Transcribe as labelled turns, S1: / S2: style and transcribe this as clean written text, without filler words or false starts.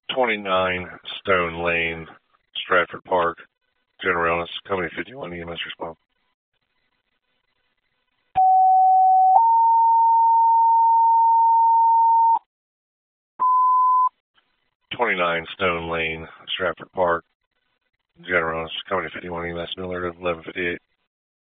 S1: 29 Stone Lane, Stratford Park, General Illness, Company 51, EMS response. 29 Stone Lane, Stratford Park, General Illness, Company 51, EMS, Miller, 1158.